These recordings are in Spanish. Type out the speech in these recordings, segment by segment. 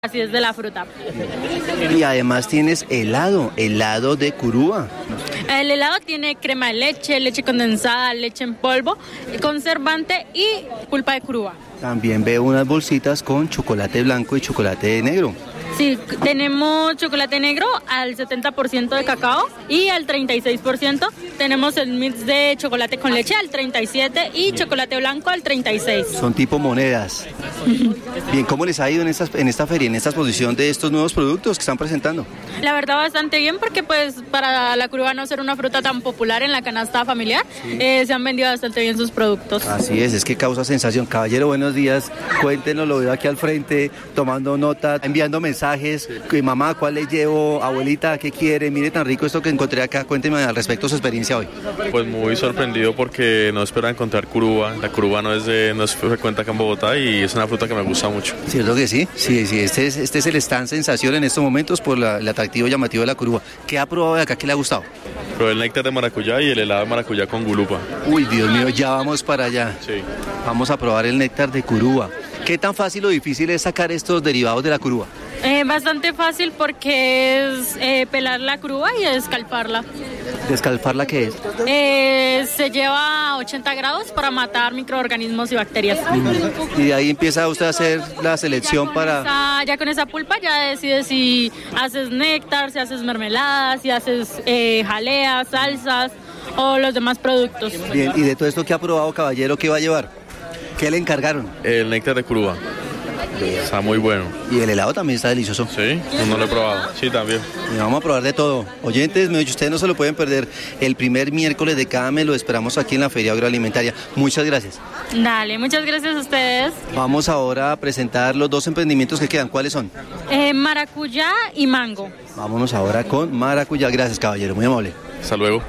Así es de la fruta. Y además tienes helado de curúa. El helado tiene crema de leche, leche condensada, leche en polvo, conservante y pulpa de curúa. También veo unas bolsitas con chocolate blanco y chocolate negro. Sí, tenemos chocolate negro al 70% de cacao y al 36%. Tenemos el mix de chocolate con leche al 37% y chocolate blanco al 36%. Son tipo monedas. Bien, ¿cómo les ha ido en esta feria, en esta exposición de estos nuevos productos que están presentando? La verdad bastante bien porque pues para la curúa no ser una fruta tan popular en la canasta familiar, se han vendido bastante bien sus productos. Así es que causa sensación. Caballero, buenos días. Cuéntenos, lo veo aquí al frente, tomando nota, enviando mensajes. Mamá, ¿cuál le llevo? Abuelita, ¿qué quiere? Mire tan rico esto que encontré acá. Cuénteme al respecto su experiencia hoy. Pues muy sorprendido porque no esperaba encontrar curúa. La curúa no es frecuente acá en Bogotá y es una fruta que me gusta mucho. ¿Cierto que sí? Sí, este es el stand sensación en estos momentos por el atractivo llamativo de la curúa. ¿Qué ha probado de acá? ¿Qué le ha gustado? Probé el néctar de maracuyá y el helado de maracuyá con gulupa. Uy, Dios mío, ya vamos para allá. Sí. Vamos a probar el néctar de curúa. ¿Qué tan fácil o difícil es sacar estos derivados de la curúa? Bastante fácil porque es pelar la curúa y escalfarla. ¿Descalfarla qué es? Se lleva a 80 grados para matar microorganismos y bacterias. Y de ahí empieza usted a hacer la selección ya con esa pulpa ya decides si haces néctar, si haces mermeladas, si haces jaleas, salsas o los demás productos. Bien, y de todo esto que ha probado, caballero, ¿qué va a llevar? ¿Qué le encargaron? El néctar de curúa. Está muy bueno. Y el helado también está delicioso. Sí, no lo he probado. Sí, también. Y vamos a probar de todo. Oyentes, ustedes no se lo pueden perder. El primer miércoles de cada mes lo esperamos aquí en la Feria Agroalimentaria. Muchas gracias. Dale, muchas gracias a ustedes. Vamos ahora a presentar los dos emprendimientos que quedan. ¿Cuáles son? Maracuyá y mango. Vámonos ahora con maracuyá. Gracias, caballero. Muy amable. Hasta luego.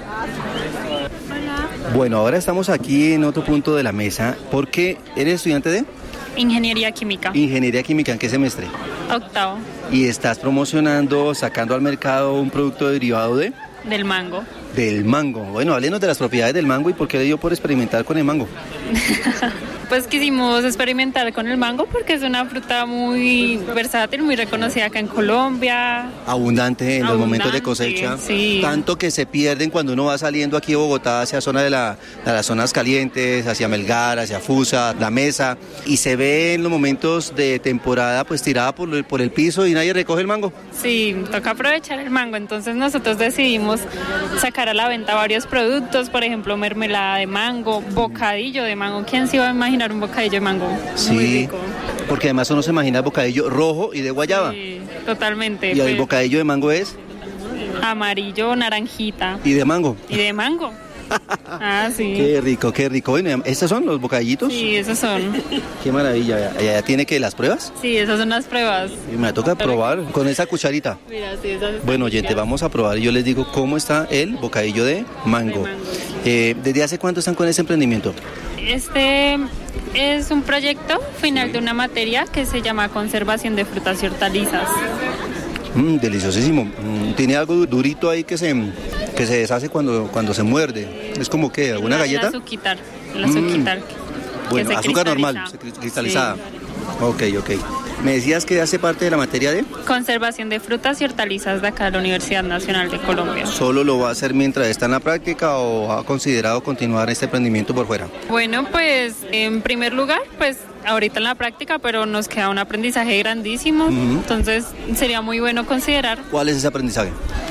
Bueno, ahora estamos aquí en otro punto de la mesa. ¿Por qué eres estudiante de? Ingeniería química. Ingeniería química, ¿en qué semestre? Octavo. Y estás promocionando, sacando al mercado un producto derivado de... Del mango. Del mango. Bueno, háblenos de las propiedades del mango y por qué le dio por experimentar con el mango. Pues quisimos experimentar con el mango porque es una fruta muy versátil, muy reconocida acá en Colombia. Abundante en los momentos de cosecha. Sí. Tanto que se pierden cuando uno va saliendo aquí a Bogotá hacia zona de las zonas calientes, hacia Melgar, hacia Fusa, La Mesa, y se ve en los momentos de temporada pues tirada por el piso y nadie recoge el mango. Sí, toca aprovechar el mango, entonces nosotros decidimos sacar a la venta varios productos, por ejemplo, mermelada de mango, bocadillo de mango. ¿Quién se iba a imaginar un bocadillo de mango? Sí, muy rico. Porque además uno se imagina el bocadillo rojo y de guayaba. Sí, totalmente. Y el bocadillo de mango es amarillo, naranjita. ¿Y de mango? Y de mango. Ah, sí. Qué rico, qué rico. Bueno, ¿estos son los bocadillitos? Sí, esos son. Qué maravilla. ¿Ya tiene que las pruebas? Sí, esas son las pruebas. Y me toca probar con esa cucharita. Mira, sí, esas. Bueno, oyente, vamos a probar y yo les digo cómo está el bocadillo de mango. ¿Desde hace cuánto están con ese emprendimiento? Este es un proyecto final de una materia que se llama conservación de frutas y hortalizas. Deliciosísimo. Tiene algo durito ahí que se deshace cuando se muerde. ¿Es como qué? ¿Alguna galleta? El azuquitar. Bueno, azúcar normal, cristalizada. Sí. Ok. ¿Me decías que hace parte de la materia de? Conservación de frutas y hortalizas de acá de la Universidad Nacional de Colombia. ¿Solo lo va a hacer mientras está en la práctica o ha considerado continuar este emprendimiento por fuera? Bueno, pues en primer lugar, pues ahorita en la práctica, pero nos queda un aprendizaje grandísimo, entonces sería muy bueno considerar. ¿Cuál es ese aprendizaje?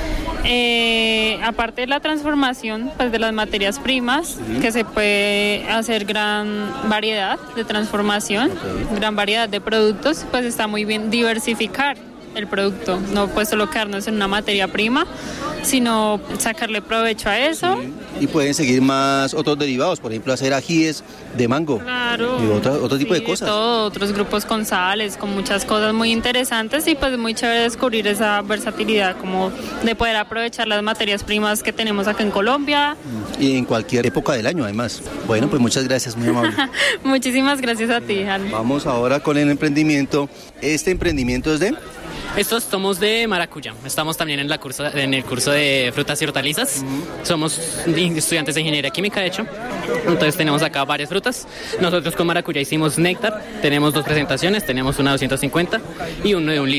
Aparte de la transformación pues, de las materias primas, que se puede hacer gran variedad de transformación, gran variedad de productos, pues está muy bien diversificar el producto, no pues solo quedarnos en una materia prima, sino sacarle provecho a eso. Y pueden seguir más otros derivados, por ejemplo hacer ajíes de mango. Claro. Y otro tipo de cosas. Otros grupos con sales, con muchas cosas muy interesantes y pues muy chévere descubrir esa versatilidad como de poder aprovechar las materias primas que tenemos acá en Colombia. Y en cualquier época del año además. Bueno, pues muchas gracias, muy amable. Muchísimas gracias a ti, Jan. Vamos ahora con el emprendimiento. Este emprendimiento es de... Estos somos de maracuyá. Estamos también en el curso de frutas y hortalizas. Somos estudiantes de ingeniería química, de hecho. Entonces tenemos acá varias frutas. Nosotros con maracuyá hicimos néctar. Tenemos 2 presentaciones. Tenemos una de 250 y una de 1 litro.